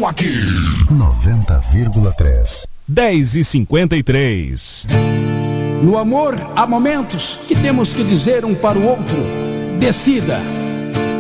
Estou aqui. 90,3. 10h53. No amor, há momentos que temos que dizer um para o outro: decida.